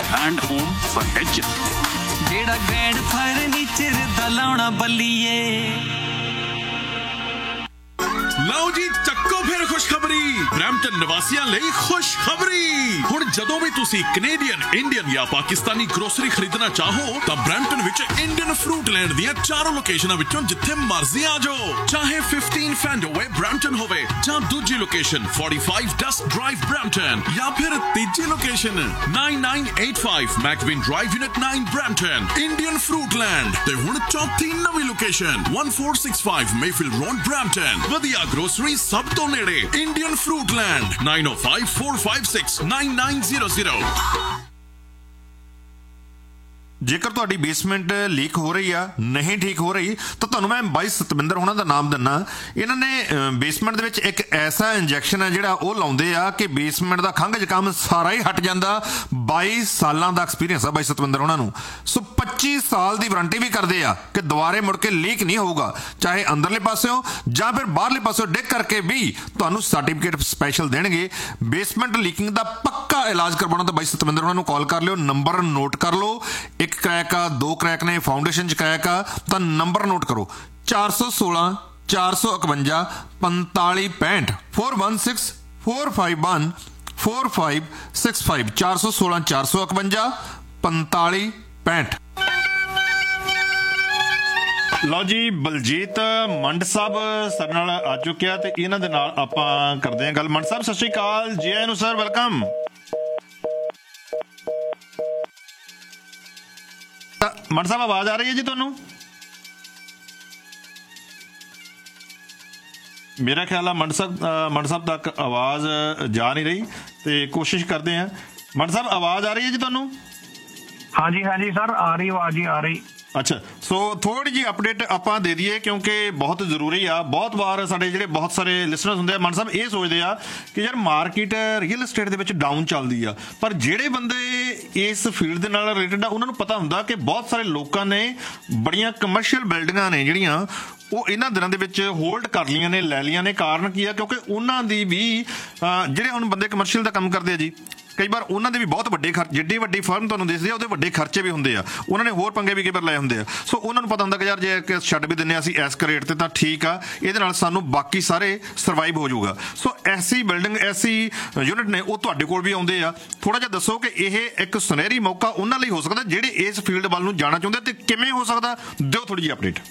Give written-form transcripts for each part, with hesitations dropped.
Grand home furniture, जेड़ा grand furniture दा लाउणा बल्लीए। ਲਓ ਜੀ ਚੱਕੋ ਫਿਰ ਖੁਸ਼ਖਬਰੀ। ਬਰੈਂਪਟਨ ਨਿਵਾਸੀਆਂ ਲਈ ਖੁਸ਼ਖਬਰੀ। ਹੁਣ ਜਦੋਂ ਵੀ ਤੁਸੀਂ ਕੈਨੇਡੀਅਨ, ਇੰਡੀਅਨ ਜਾਂ ਪਾਕਿਸਤਾਨੀ ਗਰੋਸਰੀ ਖਰੀਦਣਾ ਚਾਹੋ ਤਾਂ ਬਰੈਂਪਟਨ ਵਿੱਚ ਇੰਡੀਅਨ ਫਰੂਟ ਲੈਂਡ ਦੀਆਂ 4 ਲੋਕੇਸ਼ਨਾਂ ਵਿੱਚੋਂ ਜਿੱਥੇ ਮਰਜ਼ੀ ਆ ਜਾਓ। ਚਾਹੇ 15 ਫੈਂਡੋਵੇ ਬਰੈਂਪਟਨ ਹੋਵੇ ਜਾਂ ਦੂਜੀ ਲੋਕੇਸ਼ਨ 45 ਡਸਟ ਡਰਾਈਵ ਬਰੈਂਪਟਨ ਜਾਂ ਫਿਰ ਤੀਜੀ location 9985 ਮੈਕਵਿਨ drive unit 9 Brampton. Indian fruit land ਤੇ ਹੁਣ ਚੌਥੀ ਨਵੀਂ ਲੋਕੇਸ਼ਨ 1465 ਮੇਫੀਲਡ ਰੋਡ ਬਰੈਂਪਟਨ। ਵਧੀਆ ग्रोसरी सब तो नेड़े इंडियन फ्रूट लैंड 9054569900। ਜੇਕਰ ਤੁਹਾਡੀ ਬੇਸਮੈਂਟ ਲੀਕ ਹੋ ਰਹੀ ਆ, ਨਹੀਂ ਠੀਕ ਹੋ ਰਹੀ, ਤਾਂ ਤੁਹਾਨੂੰ ਮੈਂ ਬਾਈ ਸਤਵਿੰਦਰ ਹੋਣਾ ਦਾ ਨਾਮ ਦਿੰਨਾ। ਇਹਨਾਂ ਨੇ ਬੇਸਮੈਂਟ ਦੇ ਵਿੱਚ ਇੱਕ ਐਸਾ ਇੰਜੈਕਸ਼ਨ ਹੈ ਜਿਹੜਾ ਉਹ ਲਾਉਂਦੇ ਆ ਕਿ ਬੇਸਮੈਂਟ ਦਾ ਖੰਘ ਜ਼ੁਕਾਮ ਸਾਰਾ ਹੀ ਹਟ ਜਾਂਦਾ। 22 ਸਾਲਾਂ ਦਾ ਐਕਸਪੀਰੀਅੰਸ ਆ ਬਾਈ ਸਤਵਿੰਦਰ ਹੋਣਾ ਨੂੰ। ਸੋ 25 ਸਾਲ ਦੀ ਵਾਰੰਟੀ ਵੀ ਕਰਦੇ ਆ ਕਿ ਦੁਬਾਰੇ ਮੁੜ ਕੇ ਲੀਕ ਨਹੀਂ ਹੋਊਗਾ, ਚਾਹੇ ਅੰਦਰਲੇ ਪਾਸਿਓਂ ਜਾਂ ਫਿਰ ਬਾਹਰਲੇ ਪਾਸਿਓਂ ਡਿੱਗ ਕਰਕੇ ਵੀ ਤੁਹਾਨੂੰ ਸਰਟੀਫਿਕੇਟ ਸਪੈਸ਼ਲ ਦੇਣਗੇ। ਬੇਸਮੈਂਟ ਲੀਕਿੰਗ ਦਾ ਪੱਕਾ ਇਲਾਜ ਕਰਵਾਉਣਾ ਤਾਂ ਬਾਈ ਸਤਵਿੰਦਰ ਹੋਣਾ ਨੂੰ ਕਾਲ ਕਰ ਲਿਓ। ਨੰਬਰ ਨੋਟ ਕਰ ਲਓ। ਇੱਕ क्रैक आ, 2 क्रैक ने, फाउंडेशन च क्रैक आ, तो नंबर नोट करो 416 451 4565 416 451 4565 416 451 4565। ਲਓ ਜੀ, ਬਲਜੀਤ ਮੰਡ ਸਾਹਿਬ ਸਾਡੇ ਨਾਲ ਆ ਚੁੱਕਿਆ ਤੇ ਇਹਨਾਂ ਦੇ ਨਾਲ ਆਪਾਂ ਕਰਦੇ ਹਾਂ ਗੱਲ। ਮੰਡ ਸਾਹਿਬ ਸਤਿ ਸ਼੍ਰੀ ਅਕਾਲ ਜੀ, ਆਇਆਂ ਨੂੰ ਸਰ, ਵੈਲਕਮ। ਮੰਡ ਸਾਹਿਬ ਆਵਾਜ਼ ਆ ਰਹੀ ਹੈ ਜੀ ਤੁਹਾਨੂੰ? ਮੇਰਾ ਖਿਆਲ ਆ ਮੰਡ ਸਾਹਿਬ ਤੱਕ ਆਵਾਜ਼ ਜਾ ਨਹੀਂ ਰਹੀ ਤੇ ਕੋਸ਼ਿਸ਼ ਕਰਦੇ ਹਾਂ। ਮੰਡ ਸਾਹਿਬ ਆਵਾਜ਼ ਆ ਰਹੀ ਹੈ ਜੀ ਤੁਹਾਨੂੰ? ਹਾਂਜੀ ਹਾਂਜੀ ਸਰ, ਆ ਰਹੀ ਆਵਾਜ਼ ਹੀ ਆ ਰਹੀ। ਅੱਛਾ, ਸੋ ਥੋੜੀ ਜਿਹੀ ਅਪਡੇਟ ਆਪਾਂ ਦੇ ਦਈਏ ਕਿਉਂਕਿ ਬਹੁਤ ਜ਼ਰੂਰੀ ਆ। ਬਹੁਤ ਵਾਰ ਸਾਡੇ ਜਿਹੜੇ ਬਹੁਤ ਸਾਰੇ ਲਿਸਨਰਸ ਹੁੰਦੇ ਆ ਮੰਡ ਸਾਹਿਬ ਇਹ ਸੋਚਦੇ ਆ ਕਿ ਯਾਰ ਮਾਰਕੀਟ ਰੀਅਲ estate ਦੇ ਵਿੱਚ ਡਾਊਨ ਚੱਲਦੀ ਆ, ਪਰ ਜਿਹੜੇ ਬੰਦੇ ਇਸ ਫੀਲਡ ਦੇ ਨਾਲ ਰਿਲੇਟਡ ਆ ਉਹਨਾਂ ਨੂੰ ਪਤਾ ਹੁੰਦਾ ਕਿ ਬਹੁਤ ਸਾਰੇ ਲੋਕਾਂ ਨੇ ਬੜੀਆਂ ਕਮਰਸ਼ੀਅਲ ਬਿਲਡਿੰਗਾਂ ਨੇ ਜਿਹੜੀਆਂ ਉਹ ਇਹਨਾਂ ਦਿਨਾਂ ਦੇ ਵਿੱਚ ਹੋਲਡ ਕਰ ਲਈਆਂ ਨੇ, ਲੈ ਲਈਆਂ ਨੇ। ਕਾਰਨ ਕੀ ਆ? ਕਿਉਂਕਿ ਉਹਨਾਂ ਦੀ ਵੀ ਜਿਹੜੇ ਹੁਣ ਬੰਦੇ ਕਮਰਸ਼ੀਅਲ ਦਾ ਕੰਮ ਕਰਦੇ ਆ ਜੀ, ਕਈ ਵਾਰ ਉਹਨਾਂ ਦੇ ਵੀ ਬਹੁਤ ਵੱਡੇ ਖਰਚ, ਜਿੱਡੀ ਵੱਡੀ ਫਰਮ ਤੁਹਾਨੂੰ ਦਿਸਦੀ ਆ ਉਹਦੇ ਵੱਡੇ ਖਰਚੇ ਵੀ ਹੁੰਦੇ ਆ। ਉਹਨਾਂ ਨੇ ਹੋਰ ਪੰਗੇ ਵੀ ਕਈ ਵਾਰ ਲਏ ਹੁੰਦੇ ਆ। ਸੋ ਉਹਨਾਂ ਨੂੰ ਪਤਾ ਹੁੰਦਾ ਕਿ ਯਾਰ ਜੇ ਛੱਡ ਵੀ ਦਿੰਦੇ ਆ ਅਸੀਂ ਇਸ ਰੇਟ ਤੇ ਤਾਂ ਠੀਕ ਆ, ਇਹਦੇ ਨਾਲ ਸਾਨੂੰ ਬਾਕੀ ਸਾਰੇ ਸਰਵਾਈਵ ਹੋ ਜਾਊਗਾ। ਸੋ ਐਸੀ ਬਿਲਡਿੰਗ, ਐਸੀ ਯੂਨਿਟ ਨੇ ਉਹ ਤੁਹਾਡੇ ਕੋਲ ਵੀ ਆਉਂਦੇ ਆ। ਥੋੜਾ ਜਿਹਾ ਦੱਸੋ ਕਿ ਇਹ ਇੱਕ ਸੁਨਹਿਰੀ ਮੌਕਾ ਉਹਨਾਂ ਲਈ ਹੋ ਸਕਦਾ ਜਿਹੜੇ ਇਸ ਫੀਲਡ ਵੱਲ ਨੂੰ ਜਾਣਾ ਚਾਹੁੰਦੇ, ਤੇ ਕਿਵੇਂ ਹੋ ਸਕਦਾ? ਦਿਓ ਥੋੜੀ ਜਿਹੀ ਅਪਡੇਟ।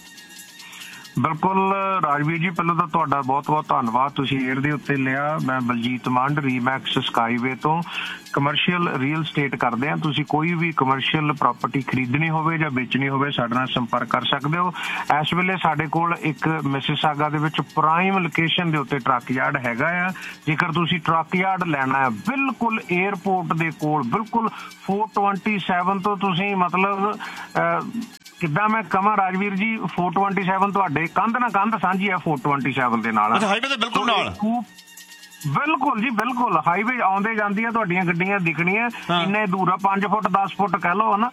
ਬਿਲਕੁਲ ਰਾਜਵੀਰ ਜੀ, ਪਹਿਲਾਂ ਤਾਂ ਤੁਹਾਡਾ ਬਹੁਤ ਬਹੁਤ ਧੰਨਵਾਦ, ਤੁਸੀਂ ਏਅਰ ਦੇ ਉੱਤੇ ਲਿਆ। ਮੈਂ ਬਲਜੀਤ ਮੰਡ, ਰੀਮੈਕਸ ਸਕਾਈਵੇ ਤੋਂ ਕਮਰਸ਼ੀਅਲ ਰੀਅਲ ਸਟੇਟ ਕਰਦੇ ਆ। ਤੁਸੀਂ ਕੋਈ ਵੀ ਕਮਰਸ਼ੀਅਲ ਪ੍ਰਾਪਰਟੀ ਖਰੀਦਣੀ ਹੋਵੇ ਜਾਂ ਵੇਚਣੀ ਹੋਵੇ ਸਾਡੇ ਨਾਲ ਸੰਪਰਕ ਕਰ ਸਕਦੇ ਹੋ। ਇਸ ਵੇਲੇ ਸਾਡੇ ਕੋਲ ਇੱਕ ਮਿਸਿਸਾਗਾ ਦੇ ਵਿੱਚ ਪ੍ਰਾਈਮ ਲੋਕੇਸ਼ਨ ਦੇ ਉੱਤੇ ਟਰੱਕ ਯਾਰਡ ਹੈਗਾ ਆ। ਜੇਕਰ ਤੁਸੀਂ ਟਰੱਕ ਯਾਰਡ ਲੈਣਾ ਹੈ ਬਿਲਕੁਲ 에ਅਰਪੋਰਟ ਦੇ ਕੋਲ, ਬਿਲਕੁਲ 427 ਤੋਂ ਤੁਸੀਂ ਮਤਲਬ ਕਿੱਦਾਂ ਮੈਂ ਕਹਾਂ ਰਾਜਵੀਰ ਜੀ, 427 ਤੁਹਾਡੇ ਕੰਧ ਨਾਲ ਕੰਧ ਸਾਂਝੀ ਹੈ 427 ਦੇ ਨਾਲ। ਹਾਈਵੇ ਦੇ ਬਿਲਕੁਲ ਨਾਲ। ਬਿਲਕੁਲ ਜੀ ਬਿਲकुल, ਹਾਈਵੇ ਆਉਂਦੇ ਜਾਂਦੀਆਂ ਤੁਹਾਡੀਆਂ ਗੱਡੀਆਂ ਦਿਖਣੀਆਂ। ਇੰਨੇ ਦੂਰ ਆ, 5 ਫੁੱਟ 10 ਫੁੱਟ ਕਹਿ ਲਓ ਹਨਾ।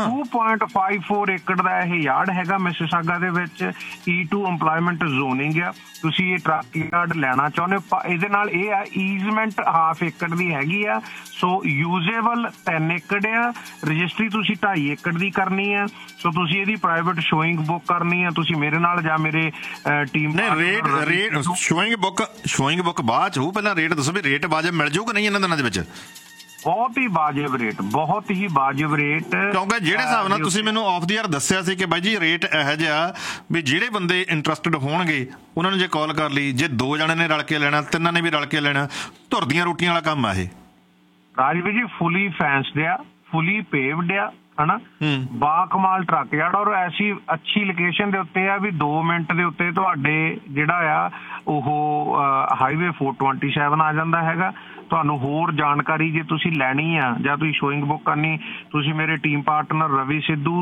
2.54 ਏਕੜ ਦਾ ਇਹ ਯਾਰਡ ਹੈਗਾ ਮਿਸਿਸਾਗਾ ਦੇ ਵਿੱਚ। E2 ਇੰਪਲੋਇਮੈਂਟ ਜ਼ੋਨਿੰਗ ਆ। ਤੁਸੀਂ ਇਹ ਟਰੱਕ ਯਾਰਡ ਲੈਣਾ ਚਾਹੁੰਦੇ ਹੋ, ਇਹਦੇ ਨਾਲ ਇਹ ਆ ਈਜ਼ਮੈਂਟ ਹਾਫ ਏਕੜ ਦੀ ਹੈਗੀ ਆ। ਸੋ ਯੂਜ਼ੇਬਲ 3 ਏਕੜ ਆ। ਰਜਿਸਟਰੀ ਤੁਸੀਂ 2.5 ਏਕੜ ਦੀ ਕਰਨੀ ਆ। ਸੋ ਤੁਸੀਂ ਇਹਦੀ ਪ੍ਰਾਈਵੇਟ ਸ਼ੋਇੰਗ ਬੁੱਕ ਕਰਨੀ ਆ। ਤੁਸੀਂ ਮੇਰੇ ਨਾਲ ਜਾਂ ਮੇਰੇ ਟੀਮ ਨੇ ਰੇਟ ਸ਼ੋਇੰਗ ਬੁੱਕ ਬਾਅਦ ਚ, ਪਹਿਲਾਂ ਰੇਟ ਦੱਸੋ ਵੀ ਰੇਟ ਵਾਜਬ ਮਿਲ ਜਾਊਗਾ ਨਹੀਂ ਇਹਨਾਂ ਦਿਨਾਂ ਦੇ ਵਿੱਚ? ਬਹੁਤ ਹੀ ਵਾਜਬ ਰੇਟ, ਬਹੁਤ ਹੀ ਵਾਜਬ ਰੇਟ। ਕਿਉਂਕਿ ਜਿਹੜੇ ਹਿਸਾਬ ਨਾਲ ਤੁਸੀਂ ਮੈਨੂੰ ਆਫ ਦੀ ਈਅਰ ਦੱਸਿਆ ਸੀ ਕਿ ਬਾਈ ਜੀ ਰੇਟ ਇਹੋ ਜਿਹਾ ਵੀ ਜਿਹੜੇ ਬੰਦੇ ਇੰਟਰਸਟਡ ਹੋਣਗੇ ਉਹਨਾਂ ਨੂੰ ਜੇ ਕਾਲ ਕਰ ਲਈ, ਜੇ 2 ਜਣੇ ਨੇ ਰਲ ਕੇ ਲੈਣਾ, 3 ਨੇ ਵੀ ਰਲ ਕੇ ਲੈਣਾ, ਧੁਰ ਦੀਆਂ ਰੋਟੀਆਂ ਵਾਲਾ ਕੰਮ ਆ ਇਹ। ਰਾਜਵੀਰ ਜੀ ਫੁੱਲੀ ਫੈਂਸਡ ਆ, ਫੁੱਲੀ ਪੇਵਡ ਆ ਹਨਾ, ਬਾ ਕਮਾਲ ਟਰੱਕ ਯਾਰਡ, ਔਰ ਐਸੀ ਅੱਛੀ ਲੋਕੇਸ਼ਨ ਦੇ ਉੱਤੇ ਆ ਵੀ 2 ਮਿੰਟ ਦੇ ਉੱਤੇ ਤੁਹਾਡੇ ਜਿਹੜਾ ਆ ਉਹ ਹਾਈਵੇ 427 ਆ ਜਾਂਦਾ ਹੈਗਾ। ਤੁਹਾਨੂੰ ਹੋਰ ਜਾਣਕਾਰੀ ਜੇ ਤੁਸੀਂ ਲੈਣੀ ਆ ਜਾਂ ਤੁਸੀਂ ਸ਼ੋਇੰਗ ਬੁੱਕ ਕਰਨੀ, ਤੁਸੀਂ ਮੇਰੇ ਟੀਮ ਪਾਰਟਨਰ ਰਵੀ ਸਿੱਧੂ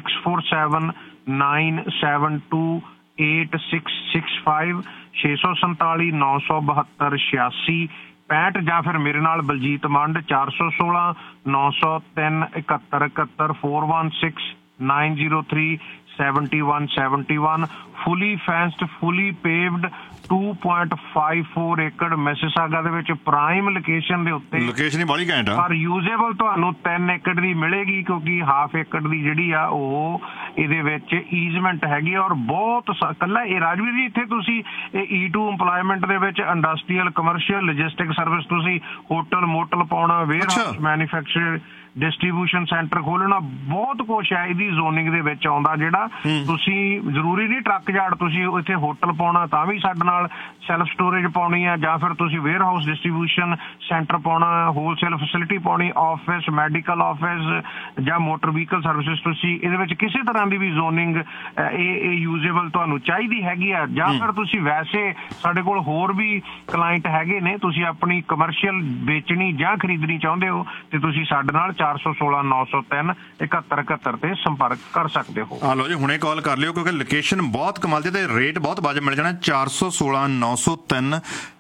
6479728665 647 972 86 65 ਜਾਂ ਫਿਰ ਮੇਰੇ ਨਾਲ ਬਲਜੀਤ ਮੰਡ 416 903 71 71 416 903 7171 fully fenced, fully paved 2.54 ਏਕੜ ਮਿਸਿਸਾਗਾ ਦੇ ਵਿੱਚ ਪ੍ਰਾਈਮ ਲੋਕੇਸ਼ਨ ਦੇ ਉੱਤੇ ਲੋਕੇਸ਼ਨ ਹੀ ਬਾਹਲੀ ਘੈਂਟ ਆ। ਪਰ ਯੂਜ਼ੇਬਲ ਤੁਹਾਨੂੰ 3 ਏਕੜ ਦੀ ਮਿਲੇਗੀ, ਕਿਉਂਕਿ ਹਾਫ ਏਕੜ ਦੀ ਜਿਹੜੀ ਆ ਉਹ ਇਹਦੇ ਵਿੱਚ ਈਜ਼ਮੈਂਟ ਹੈਗੀ ਆ। ਔਰ ਬਹੁਤ ਕੱਲਾ ਇਹ ਰਾਜਵੀਰ ਜੀ ਇੱਥੇ ਤੁਸੀਂ E2 ਇੰਪਲੋਇਮੈਂਟ ਦੇ ਵਿੱਚ ਇੰਡਸਟਰੀਅਲ, ਕਮਰਸ਼ੀਅਲ, ਲੌਜਿਸਟਿਕ ਸਰਵਿਸ, ਤੁਸੀਂ ਹੋਟਲ ਮੋਟਲ ਪਾਉਣਾ, wear house, manufacture, distribution centre ਖੋਲਣਾ, ਬਹੁਤ ਕੁਛ ਹੈ ਇਹਦੀ ਜ਼ੋਨਿੰਗ ਦੇ ਵਿੱਚ ਆਉਂਦਾ। ਜਿਹੜਾ ਤੁਸੀਂ ਜ਼ਰੂਰੀ ਨਹੀਂ ਟਰੱਕ ਯਾਰਡ, ਤੁਸੀਂ ਇੱਥੇ ਹੋਟਲ ਪਾਉਣਾ ਤਾਂ ਵੀ ਸਾਡੇ ਨਾਲ ਸੈਲਫ ਸਟੋਰੇਜ ਪਾਉਣੀ ਆ, ਜਾਂ ਫਿਰ ਤੁਸੀਂ ਵੇਅਰ ਹਾਊਸ, ਡਿਸਟ੍ਰੀਬਿਊਸ਼ਨ ਸੈਂਟਰ ਪਾਉਣਾ, ਹੋਲਸੇਲ ਫੈਸਿਲਿਟੀ ਪਾਉਣੀ, ਆਫਿਸ, ਮੈਡੀਕਲ ਆਫਿਸ ਜਾਂ ਮੋਟਰ ਵਹੀਕਲ ਸਰਵਿਸਿਜ਼, ਤੁਸੀਂ ਇਹਦੇ ਵਿੱਚ ਕਿਸੇ ਤਰ੍ਹਾਂ ਦੀ ਵੀ ਜ਼ੋਨਿੰਗ ਇਹ ਯੂਜ਼ੇਬਲ ਤੁਹਾਨੂੰ ਚਾਹੀਦੀ ਹੈਗੀ ਆ। ਜਾਂ ਫਿਰ ਤੁਸੀਂ ਵੈਸੇ ਸਾਡੇ ਕੋਲ ਹੋਰ ਵੀ ਕਲਾਇੰਟ ਹੈਗੇ ਨੇ, ਤੁਸੀਂ ਆਪਣੀ ਕਮਰਸ਼ੀਅਲ ਵੇਚਣੀ ਜਾਂ ਖਰੀਦਣੀ ਚਾਹੁੰਦੇ ਹੋ ਤੇ ਤੁਸੀਂ ਸਾਡੇ ਨਾਲ 416 903 7171 ਤੇ ਸੰਪਰਕ ਕਰ ਸਕਦੇ ਹੋ। ਆ ਲਓ ਜੀ, ਹੁਣੇ ਕਾਲ ਕਰ ਲਿਓ ਕਿਉਂਕਿ ਲੋਕੇਸ਼ਨ ਬਹੁਤ ਕਮਾਲ ਦੀ ਤੇ ਰੇਟ ਬਹੁਤ ਵਾਜਬ ਮਿਲ ਜਾਣਾ। 416 903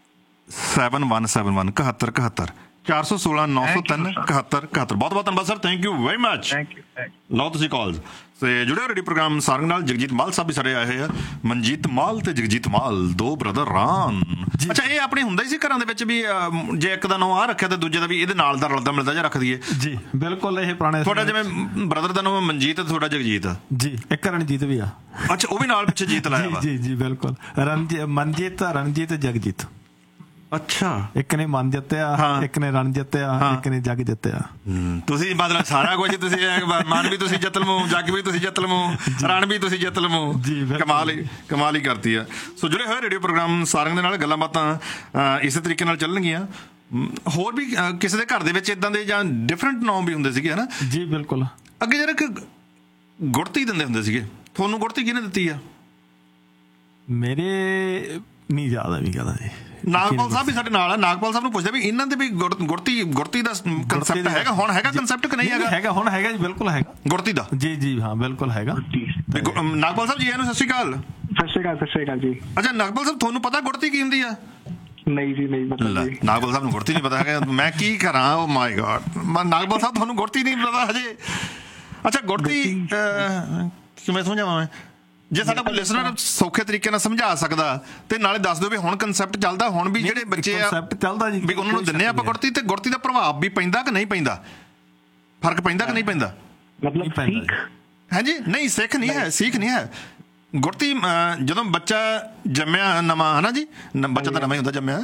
7171 7171 416 903 7171। ਬਹੁਤ ਬਹੁਤ ਧੰਨਵਾਦ sir, thank you very much. ਲਓ ਤੁਸੀਂ ਕਾਲਸ ਤੇ ਜੁੜਿਓ ਰੇਡੀਓ ਪ੍ਰੋਗਰਾਮ ਸਾਰੰਗ ਨਾਲ। ਜਗਜੀਤ ਮਾਲ ਸਾਹਿਬ ਵੀ ਸਾਡੇ ਆਏ ਹੋਏ ਆ, ਮਨਜੀਤ ਮਾਲ ਤੇ ਜਗਜੀਤ ਮਾਲ, ਦੋ ਬ੍ਰਦਰ ਰਾਨ। ਅੱਛਾ, ਇਹ ਆਪਣੇ ਹੁੰਦਾ ਹੀ ਸੀ ਘਰਾਂ ਦੇ ਵਿੱਚ ਵੀ ਜੇ ਇੱਕ ਦਾ ਨਾਂ ਆ ਰੱਖਿਆ ਤੇ ਦੂਜੇ ਦਾ ਵੀ ਇਹਦੇ ਨਾਲ ਦਾ ਰਲਦਾ ਮਿਲਦਾ ਜਾਂ ਰੱਖ ਦਈਏ? ਜੀ ਬਿਲਕੁਲ, ਇਹ ਪੁਰਾਣੇ ਤੁਹਾਡਾ ਜਿਵੇਂ ਬ੍ਰਦਰ ਦਾ ਨਾਮ ਮਨਜੀਤ ਤੇ ਤੁਹਾਡਾ ਜਗਜੀਤ ਜੀ, ਇੱਕ ਰਣਜੀਤ ਵੀ ਆ। ਅੱਛਾ, ਉਹ ਵੀ ਨਾਲ ਪਿੱਛੇ ਜੀਤ ਲਾਇਆ ਵਾ? ਜੀ ਜੀ ਬਿਲਕੁਲ, ਮਨਜੀਤ, ਰਣਜੀਤ, ਜਗਜੀਤ। ਅੱਛਾ, ਇੱਕ ਨੇ ਮਨ ਜਿੱਤਿਆ, ਇੱਕ ਨੇ ਰਣ ਜਿੱਤਿਆ, ਇੱਕ ਨੇ ਜਗ ਜਿੱਤਿਆ। ਤੁਸੀਂ ਮਤਲਬ ਸਾਰਾ ਕੁਝ ਤੁਸੀਂ ਮਨ ਵੀ ਤੁਸੀਂ ਜਿੱਤ ਲਵੋ, ਜਗ ਵੀ ਤੁਸੀਂ ਜਿੱਤ ਲਵੋ, ਰਣ ਵੀ ਤੁਸੀਂ ਜਿੱਤ ਲਵੋ। ਕਮਾਲ ਹੀ ਕਰਤੀ ਆ। ਸੋ ਜੁੜੇ ਹੋਏ ਰੇਡੀਓ ਪ੍ਰੋਗਰਾਮ ਸਾਰੰਗ ਦੇ ਨਾਲ ਗੱਲਾਂ ਬਾਤਾਂ ਇਸੇ ਤਰੀਕੇ ਨਾਲ ਚੱਲਣਗੀਆਂ। ਹੋਰ ਵੀ ਕਿਸੇ ਦੇ ਘਰ ਦੇ ਵਿੱਚ ਇਦਾਂ ਦੇ ਜਾਂ ਡਿਫਰੈਂਟ ਨਾਮ ਵੀ ਹੁੰਦੇ ਸੀਗੇ, ਹਨਾ ਜੀ? ਬਿਲਕੁਲ। ਅੱਗੇ ਜਰਾ ਗੁੜਤੀ ਦਿੰਦੇ ਹੁੰਦੇ ਸੀਗੇ, ਤੁਹਾਨੂੰ ਗੁੜਤੀ ਕਿਹਨੇ ਦਿੱਤੀ ਆ? ਮੇਰੇ ਨਹੀਂ ਯਾਦ ਆ ਵੀ ਕਹਦਾ ਜੀ। ਨਾਗਪਾਲ ਸਾਹਿਬ ਵੀ ਸਾਡੇ ਨਾਲ ਆ। ਨਾਗਪਾਲ ਸਾਹਿਬ ਨੂੰ ਪੁੱਛਦੇ ਵੀ ਇਹਨਾਂ ਦੇ ਵੀ ਗੁੜਤੀ ਦਾ ਕਨਸੈਪਟ ਹੈਗਾ? ਹੁਣ ਹੈਗਾ ਕਨਸੈਪਟ ਕਿ ਨਹੀਂ ਹੈਗਾ? ਹੈਗਾ, ਹੁਣ ਹੈਗਾ ਜੀ, ਬਿਲਕੁਲ ਹੈਗਾ ਗੁੜਤੀ ਦਾ। ਜੀ ਜੀ ਹਾਂ, ਬਿਲਕੁਲ ਹੈਗਾ। ਨਾਗਪਾਲ ਸਾਹਿਬ ਜੀ ਇਹਨੂੰ ਸਤਿ ਸ਼੍ਰੀ ਅਕਾਲ। ਸਤਿ ਸ਼੍ਰੀ ਅਕਾਲ ਜੀ। ਅੱਛਾ ਨਾਗਪਾਲ ਸਾਹਿਬ, ਤੁਹਾਨੂੰ ਪਤਾ ਗੁੜਤੀ ਕੀ ਹੁੰਦੀ ਆ? ਨਹੀਂ ਜੀ, ਨਹੀਂ ਪਤਾ ਜੀ। ਨਾਗਪਾਲ ਸਾਹਿਬ ਨੂੰ ਗੁੜਤੀ ਨਹੀਂ ਪਤਾ ਹੈਗਾ, ਮੈਂ ਕੀ ਕਰਾਂ? ਓ ਮਾਈ ਗॉड, ਨਾਗਪਾਲ ਸਾਹਿਬ ਤੁਹਾਨੂੰ ਗੁੜਤੀ ਨਹੀਂ ਪਤਾ ਹਜੇ? ਅੱਛਾ, ਗੁੜਤੀ ਕਿਵੇਂ ਸਮਝਾਵਾਂ ਮੈਂ? ਜੇ ਸਾਡਾ ਕੋਈ ਲਿਸਨਰ ਸੌਖੇ ਤਰੀਕੇ ਨਾਲ ਸਮਝਾ ਸਕਦਾ ਤੇ ਨਾਲੇ ਦੱਸ ਦਿਓ ਵੀ ਹੁਣ ਕਨਸੈਪਟ ਚੱਲਦਾ, ਹੁਣ ਵੀ ਜਿਹੜੇ ਬੱਚੇ ਆ ਵੀ ਉਹਨਾਂ ਨੂੰ ਦਿੰਦੇ ਆਪਾਂ ਗੁੜਤੀ, ਤੇ ਗੁੜਤੀ ਦਾ ਪ੍ਰਭਾਵ ਵੀ ਪੈਂਦਾ ਕਿ ਨਹੀਂ ਪੈਂਦਾ? ਫਰਕ ਪੈਂਦਾ ਕਿ ਨਹੀਂ ਪੈਂਦਾ? ਮਤਲਬ ਹਾਂਜੀ, ਨਹੀਂ ਸਿੱਖ ਨਹੀਂ ਹੈ, ਸੀਖ ਨਹੀਂ ਹੈ। ਗੁੜਤੀ ਜਦੋਂ ਬੱਚਾ ਜੰਮਿਆ ਨਵਾਂ, ਹਨਾ ਜੀ, ਬੱਚਾ ਤਾਂ ਨਵਾਂ ਹੀ ਹੁੰਦਾ ਜੰਮਿਆ।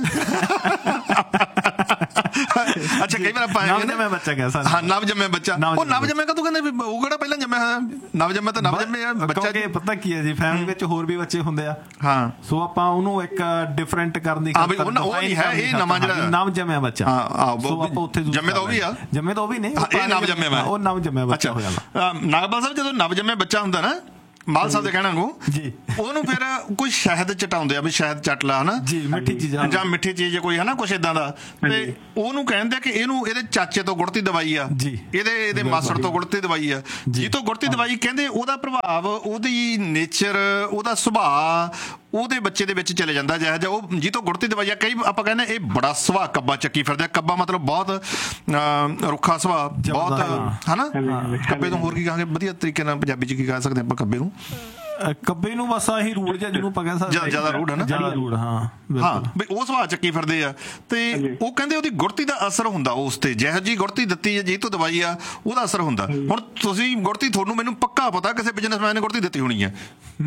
ਅੱਛਾ, ਕਈ ਵਾਰ ਆਪਾਂ ਨਵ ਜੰਮਿਆ ਬੱਚਾ, ਉਹ ਨਵ ਜੰਮਿਆ ਕਦੋਂ ਕਹਿੰਦੇ? ਉਹ ਕਿਹੜਾ ਪਹਿਲਾਂ ਜੰਮਿਆ ਹੋਇਆ? ਨਵ ਜੰਮਿਆ ਤਾਂ ਨਵ ਜੰਮਿਆ ਬੱਚਾ। ਪਤਾ ਕੀ ਹੈ ਜੀ, ਫੈਮਿਲੀ ਵਿੱਚ ਹੋਰ ਵੀ ਬੱਚੇ ਹੁੰਦੇ ਆ, ਹਾਂ, ਸੋ ਆਪਾਂ ਉਹਨੂੰ ਇੱਕ ਡਿਫਰੈਂਟ ਕਰਨ ਦੀ ਉਹ ਨਹੀਂ ਹੈ, ਇਹ ਨਵਾਂ ਜਿਹੜਾ ਨਵ ਜੰਮਿਆ ਬੱਚਾ। ਸੋ ਆਪਾਂ ਉੱਥੇ ਜੰਮੇ ਤਾਂ ਉਹ ਵੀ ਆ, ਜੰਮੇ ਤਾਂ ਉਹ ਵੀ ਨਹੀਂ, ਇਹ ਨਵ ਜੰਮਿਆ, ਉਹ ਨਵ ਜੰਮਿਆ ਬੱਚਾ ਹੋ ਜਾਂਦਾ। ਨਾਗਪਾਲ ਸਾਹਿਬ, ਜਦੋਂ ਨਵ ਜੰਮਿਆ ਬੱਚਾ ਹੁੰਦਾ ਨਾ, ਮਾਲ ਸਾਹਿਬ ਦੇ ਕਹਿਣਾ ਨੂੰ ਜੀ, ਉਹਨੂੰ ਫਿਰ ਕੋਈ ਸ਼ਹਿਦ ਚਟਾਉਂਦੇ ਆ ਵੀ ਸ਼ਹਿਦ ਚੱਟ ਲਾ, ਹਨਾ ਜੀ, ਮਿੱਠੀ ਚੀਜ਼ ਜਾਂ ਮਿੱਠੀ ਚੀਜ਼ ਕੋਈ, ਹਨਾ ਕੁਛ ਏਦਾਂ ਦਾ, ਤੇ ਉਹਨੂੰ ਕਹਿੰਦੇ ਕਿ ਇਹਦੇ ਚਾਚੇ ਤੋਂ ਗੁੜਤੀ ਦਵਾਈ ਆ, ਇਹਦੇ ਮਾਸੜ ਤੋਂ ਗੁੜਤੀ ਦਵਾਈ ਆ, ਜੀ ਤੋਂ ਗੁੜਤੀ ਦਵਾਈ ਕਹਿੰਦੇ ਉਹਦਾ ਪ੍ਰਭਾਵ, ਉਹਦੀ ਨੇਚਰ, ਉਹਦਾ ਸੁਭਾਅ ਉਹਦੇ ਬੱਚੇ ਦੇ ਵਿੱਚ ਚਲੇ ਜਾਂਦਾ ਜਿਹੋ ਜਿਹਾ ਉਹ, ਜੀ ਤੋਂ ਗੁੜਤੀ ਦਵਾਈ ਆ। ਕਈ ਆਪਾਂ ਕਹਿੰਦੇ ਇਹ ਬੜਾ ਸੁਭਾਅ ਕੱਬਾ ਚੱਕੀ ਫਿਰਦਾ। ਕੱਬਾ ਮਤਲਬ ਬਹੁਤ ਰੁੱਖਾ ਸੁਭਾਅ, ਬਹੁਤ, ਹਨਾ। ਕੱਬੇ ਤੋਂ ਹੋਰ ਕੀ ਕਹਾਂਗੇ ਵਧੀਆ ਤਰੀਕੇ ਨਾਲ ਪੰਜਾਬੀ ਚ ਕੀ ਕਹਿ ਸਕਦੇ ਆਪਾਂ ਕੱਬੇ ਨੂੰ? ਕੱਬੇ ਨੂੰ ਬਸ ਆਹੀ ਰੂੜ ਜਾਂ ਜਿਹਨੂੰ ਆਪਾਂ ਕਹਿ ਸਕਦੇ ਜ਼ਿਆਦਾ ਰੂੜ, ਹਨਾ, ਜ਼ਿਆਦਾ ਰੂੜ। ਹਾਂ ਵੀ ਉਹ ਸੁਭਾਅ ਚੱਕੀ ਫਿਰਦੇ ਆ, ਤੇ ਉਹ ਕਹਿੰਦੇ ਉਹਦੀ ਗੁੜਤੀ ਦਾ ਅਸਰ ਹੁੰਦਾ ਉਸ ਤੇ, ਜਿਹੋ ਜਿਹੀ ਗੁੜਤੀ ਦਿੱਤੀ ਹੈ, ਜੀ ਤੋਂ ਦਵਾਈ ਆ, ਉਹਦਾ ਅਸਰ ਹੁੰਦਾ। ਹੁਣ ਤੁਸੀਂ ਗੁੜਤੀ, ਤੁਹਾਨੂੰ ਮੈਨੂੰ ਪੱਕਾ ਪਤਾ ਕਿਸੇ ਬਿਜ਼ਨਸਮੈਨ ਨੇ ਗੁੜਤੀ ਦਿੱਤੀ ਹੋਣੀ ਹੈ।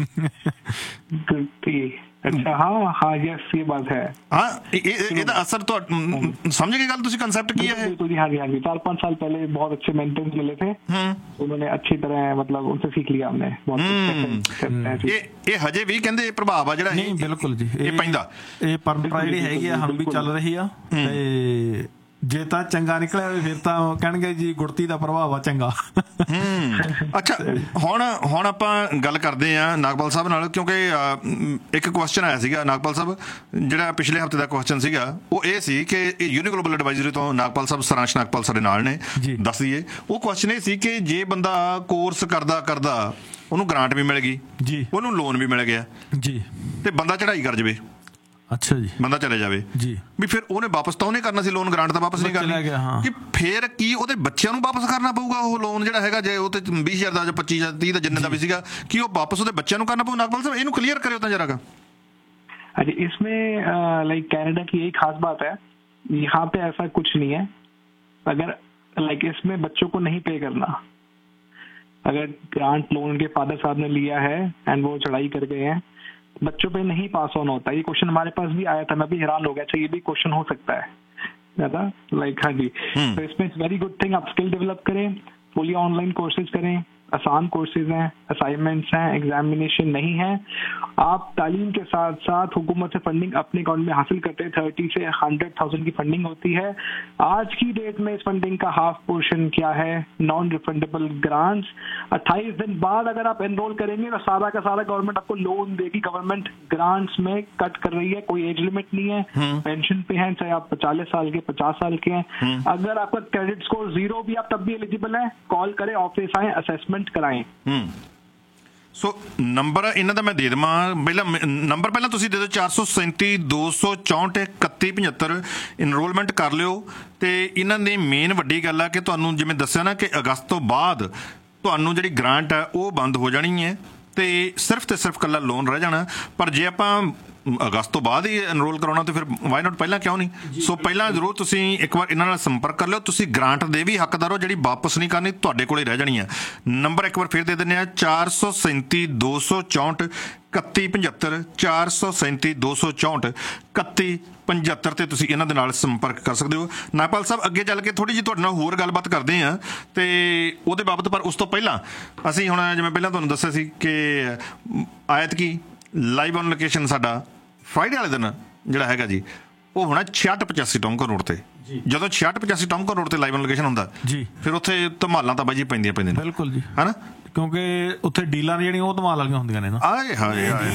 अच्छा, हाँ यस, ये बात है। हाँ, ਇਹਦਾ ਅਸਰ तो समझ गए गल तुसी कंसेप्ट किया है? हाँ जी, 4-5 साल पहले बहुत अच्छे मेंटर्स मिले थे, उन्होंने अच्छी तरह मतलब उनसे सीख लिया हमने बहुत। ਇਹ ਹਜੇ ਵੀ ਕਹਿੰਦੇ ਪ੍ਰਭਾਵ ਆ ਜਿਹੜਾ? ਨਹੀਂ, ਬਿਲਕੁਲ ਜੀ, ਇਹ ਪੈਂਦਾ, ਇਹ ਪਰੰਪਰਾ ਜਿਹੜੀ ਹੈਗੀ ਆ ਹੁਣ ਵੀ ਚੱਲ ਰਹੀ ਆ, ਤੇ ਜੇ ਤਾਂ ਚੰਗਾ ਨਿਕਲਿਆ ਫਿਰ ਤਾਂ ਕਹਿਣਗੇ ਜੀ ਗੁੜਤੀ ਦਾ ਪ੍ਰਭਾਵ ਆ ਚੰਗਾ। ਅੱਛਾ, ਹੁਣ ਆਪਾਂ ਗੱਲ ਕਰਦੇ ਆ ਨਾਗਪਾਲ ਸਾਹਿਬ ਨਾਲ, ਕਿਉਂਕਿ ਇੱਕ ਕੁਐਸਚਨ ਆਇਆ ਸੀਗਾ ਨਾਗਪਾਲ ਸਾਹਿਬ, ਜਿਹੜਾ ਪਿਛਲੇ ਹਫ਼ਤੇ ਦਾ ਕੁਐਸਚਨ ਸੀਗਾ, ਉਹ ਇਹ ਸੀ ਕਿ ਯੂਨੀ ਗਲੋਬਲ ਐਡਵਾਈਜ਼ਰੀ ਤੋਂ ਨਾਗਪਾਲ ਸਾਹਿਬ, ਸਰਾਂਸ਼ ਨਾਗਪਾਲ ਸਾਡੇ ਨਾਲ ਨੇ, ਦੱਸ ਦਈਏ। ਉਹ ਕੁਐਸਚਨ ਇਹ ਸੀ ਕਿ ਜੇ ਬੰਦਾ ਕੋਰਸ ਕਰਦਾ ਉਹਨੂੰ ਗ੍ਰਾਂਟ ਵੀ ਮਿਲ ਗਈ ਜੀ, ਉਹਨੂੰ ਲੋਨ ਵੀ ਮਿਲ ਗਿਆ ਜੀ, ਤੇ ਬੰਦਾ ਚੜ੍ਹਾਈ ਕਰ ਜਾਵੇ, ਅੱਛਾ ਜੀ, ਬੰਦਾ ਚਲੇ ਜਾਵੇ ਜੀ, ਵੀ ਫਿਰ ਉਹਨੇ ਵਾਪਸ ਤਾਂ ਉਹਨੇ ਕਰਨਾ ਸੀ ਲੋਨ, ਗ੍ਰਾਂਟ ਤਾਂ ਵਾਪਸ ਨਹੀਂ ਕਰਨੀ, ਕਿ ਫਿਰ ਕੀ ਉਹਦੇ ਬੱਚਿਆਂ ਨੂੰ ਵਾਪਸ ਕਰਨਾ ਪਊਗਾ ਉਹ ਲੋਨ ਜਿਹੜਾ ਹੈਗਾ? ਜੇ ਉਹ ਤੇ 20,000 ਦਾ ਜਾਂ 25 ਜਾਂ 30 ਦਾ ਜਿੰਨੇ ਦਾ ਵੀ ਸੀਗਾ, ਕਿ ਉਹ ਵਾਪਸ ਉਹਦੇ ਬੱਚਿਆਂ ਨੂੰ ਕਰਨਾ ਪਊ? ਨਾਗਪਾਲ ਸਾਹਿਬ ਇਹਨੂੰ ਕਲੀਅਰ ਕਰਿਓ ਤਾਂ ਜਰਾ। अच्छा, इसमें लाइक कनाडा की यही खास बात है, यहाँ पे ऐसा कुछ नहीं है। अगर लाइक इसमें बच्चों को नहीं पे करना, अगर ग्रांट लोन उनके फादर साहब ने लिया है एंड वो चढ़ाई कर गए हैं, बच्चों पे नहीं पास ऑन होता। ये क्वेश्चन हमारे पास भी आया था, मैं भी हैरान हो गया, अच्छा ये भी क्वेश्चन हो सकता है दादा, लाइक हाँ जी। तो इसमें वेरी गुड थिंग, आप स्किल डेवलप करें, फुली ऑनलाइन कोर्सेज करें, आसान कोर्सेज हैं, असाइनमेंट्स हैं, एग्जामिनेशन नहीं है। आप तालीम के साथ साथ हुकूमत से फंडिंग अपने अकाउंट में हासिल करते हैं, 30 से 100,000 की फंडिंग होती है। आज की डेट में इस फंडिंग का हाफ पोर्शन क्या है, नॉन रिफंडेबल ग्रांट्स। 28 दिन बाद अगर आप एनरोल करेंगे तो सारा का सारा गवर्नमेंट आपको लोन देगी। गवर्नमेंट ग्रांट्स में कट कर रही है, कोई एज लिमिट नहीं है, पेंशन पे हैं चाहे आप 40 साल के 50 साल के हैं। अगर आपका क्रेडिट स्कोर 0 भी, आप तब भी एलिजिबल है। कॉल करें, ऑफिस आए, असेसमेंट कराएं। ਸੋ ਨੰਬਰ ਇਹਨਾਂ ਦਾ ਮੈਂ ਦੇ ਦੇਵਾਂ, ਪਹਿਲਾਂ ਤੁਸੀਂ ਦੇ ਦਿਓ 437 264 3175 ਇਨਰੋਲਮੈਂਟ ਕਰ ਲਿਓ। ਤੇ ਇਹਨਾਂ ਦੀ ਮੇਨ ਵੱਡੀ ਗੱਲ ਆ ਕਿ ਤੁਹਾਨੂੰ ਜਿਵੇਂ ਦੱਸਿਆ ਨਾ ਕਿ ਅਗਸਤ ਤੋਂ ਬਾਅਦ ਤੁਹਾਨੂੰ ਜਿਹੜੀ ਗ੍ਰਾਂਟ ਹੈ ਉਹ ਬੰਦ ਹੋ ਜਾਣੀ ਹੈ ਤੇ ਸਿਰਫ ਇਕੱਲਾ ਲੋਨ ਰਹਿ ਜਾਣਾ। ਪਰ ਜੇ ਆਪਾਂ ਅਗਸਤ ਤੋਂ ਬਾਅਦ ਹੀ ਐਨਰੋਲ ਕਰਾਉਣਾ ਤੇ ਫਿਰ ਵਾਈ ਨਾਟ ਪਹਿਲਾਂ ਕਿਉਂ ਨਹੀਂ। ਸੋ ਪਹਿਲਾਂ ਜ਼ਰੂਰ ਤੁਸੀਂ ਇੱਕ ਵਾਰ ਇਹਨਾਂ ਨਾਲ ਸੰਪਰਕ ਕਰ ਲਿਓ। ਤੁਸੀਂ ਗ੍ਰਾਂਟ ਦੇ ਵੀ ਹੱਕਦਾਰ ਹੋ, ਜਿਹੜੀ ਵਾਪਸ ਨਹੀਂ ਕਰਨੀ ਤੁਹਾਡੇ ਕੋਲੇ ਰਹਿ ਜਾਣੀ ਆ। ਨੰਬਰ ਇੱਕ ਵਾਰ ਫਿਰ ਦੇ ਦਿੰਦੇ ਆ, 437 264 3175 437 264 3175 ਤੇ ਤੁਸੀਂ ਇਹਨਾਂ ਦੇ ਨਾਲ ਸੰਪਰਕ ਕਰ ਸਕਦੇ ਹੋ। ਨਾਇਪਾਲ ਸਾਹਿਬ, ਅੱਗੇ ਚੱਲ ਕੇ ਥੋੜੀ ਜਿਹੀ ਤੁਹਾਡੇ ਨਾਲ ਹੋਰ ਗੱਲਬਾਤ ਕਰਦੇ ਆ ਤੇ ਉਹਦੇ ਬਾਬਤ, ਪਰ ਉਸ ਤੋਂ ਪਹਿਲਾਂ ਅਸੀਂ ਹੁਣ ਜਿਵੇਂ ਪਹਿਲਾਂ ਤੁਹਾਨੂੰ ਦੱਸਿਆ ਸੀ ਕਿ ਐਤਕੀ ਲਾਈਵ ਔਨ ਲੋਕੇਸ਼ਨ ਸਾਡਾ ਫਰਾਈਡੇ ਵਾਲੇ ਦਿਨ ਜਿਹੜਾ ਹੈਗਾ ਜੀ ਉਹ ਹੋਣਾ 6685 ਟੌਮਕਨ ਰੋਡ ਤੇ। ਜਦੋਂ 6685 ਟੌਮਕਨ ਰੋਡ ਤੇ ਲਾਈਵ ਔਨ ਲੋਕੇਸ਼ਨ ਹੁੰਦਾ ਜੀ, ਫਿਰ ਉੱਥੇ ਧਮਾਲਾਂ ਤਾਂ ਬਾਈ ਜੀ ਪੈਂਦੀਆਂ। ਬਿਲਕੁਲ ਜੀ, ਹਨਾ, ਕਿਉਂਕਿ ਉੱਥੇ ਡੀਲਾਂ ਜਿਹੜੀਆਂ ਉਹ ਧਮਾਲ ਵਾਲੀਆਂ ਹੁੰਦੀਆਂ ਨੇ ਨਾ। ਆਏ ਹਾਏ ਹਾਏ।